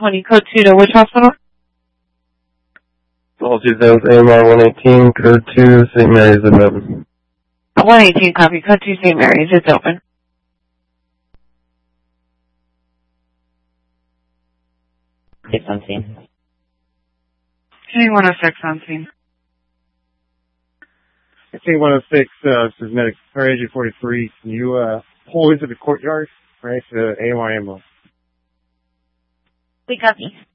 20, code 2 to which hospital? All 2000 AMR 118, code 2, St. Mary's is open. 118 copy, code 2 St. Mary's, it's open. It's on scene. Hearing 106 on scene. I think 106, this is medic, or Agent 43. Can you, pull into the courtyard, right, to AMR ambulance? We copy.